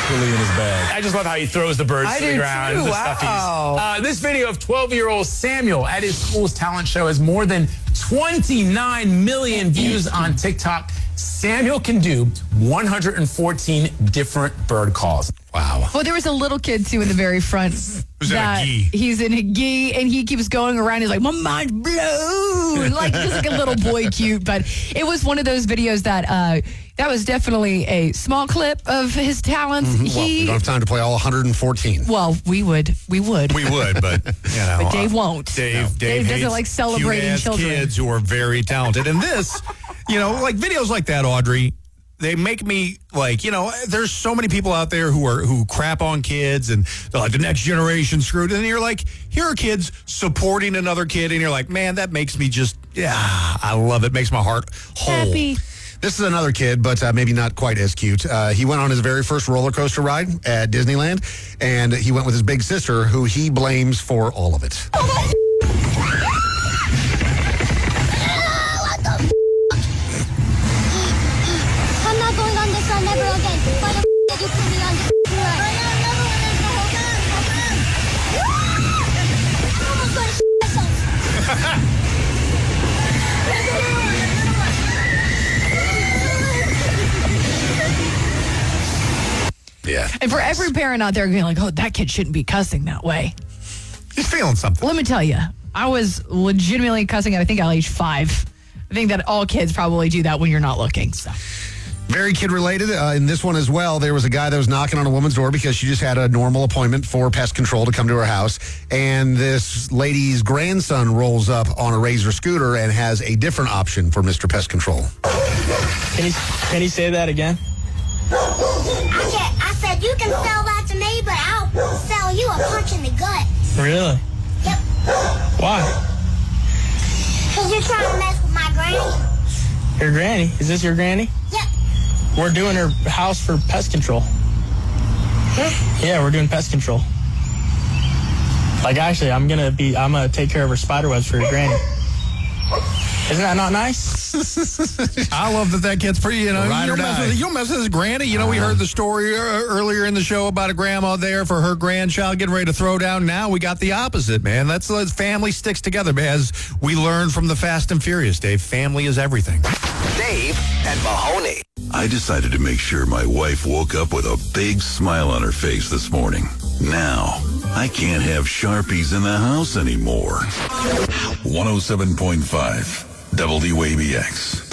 secretly in his bag. I just love how he throws the birds to the ground. Too. The Wow. stuffies. This video of 12-year-old Samuel at his school's talent show has more than 29 million views on TikTok. Samuel can do 114 different bird calls. Wow. Well, there was a little kid, too, in the very front. Who's in a gi? He's in a gi, and he keeps going around. He's like, my mind's blown. Like, just like a little boy cute. But it was one of those videos that was definitely a small clip of his talents. Well, we don't have time to play all 114. Well, we would. We would, but, you know. But Dave won't. Dave doesn't hates like celebrating cute-ass children. kids who are very talented. And this, you know, like videos like that, Audrey, they make me like, you know, there's so many people out there who crap on kids and they're like the next generation screwed. And you're like, here are kids supporting another kid. And you're like, man, that makes me just, I love it. Makes my heart whole. Happy. This is another kid, but maybe not quite as cute. He went on his very first roller coaster ride at Disneyland, and he went with his big sister, who he blames for all of it. I'm not going on this ride ever again. Why the did you put me on this ride? I never want to go again. I'm almost going to myself. Yeah. And for every parent out there being like, oh, that kid shouldn't be cussing that way. He's feeling something. Let me tell you, I was legitimately cussing at, I think, at age 5. I think that all kids probably do that when you're not looking. So. Very kid-related. In this one as well, there was a guy that was knocking on a woman's door because she just had a normal appointment for pest control to come to her house. And this lady's grandson rolls up on a Razor scooter and has a different option for Mr. Pest Control. Can you say that again? I said, you can sell that to me, but I'll sell you a punch in the gut. Really? Yep. Why? Because you're trying to mess with my granny. Your granny? Is this your granny? Yep. We're doing her house for pest control. Yeah, we're doing pest control. Like, actually, I'm gonna take care of her spider webs for your granny. Isn't that not nice? I love that kid's pretty, you know, Ride you or die. don't mess with his granny. You know, we heard the story earlier in the show about a grandma there for her grandchild getting ready to throw down. Now we got the opposite, man. That's family sticks together, as we learned from the Fast and Furious, Dave. Family is everything. Dave and Mahoney. I decided to make sure my wife woke up with a big smile on her face this morning. Now, I can't have Sharpies in the house anymore. 107.5 WABX.